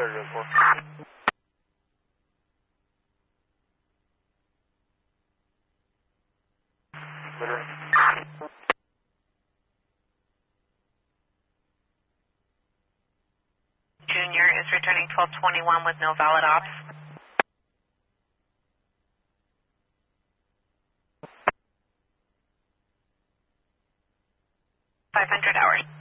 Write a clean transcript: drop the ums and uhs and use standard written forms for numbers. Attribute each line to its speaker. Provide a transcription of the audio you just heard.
Speaker 1: Junior is returning 1221 with no valid ops. 500 hours.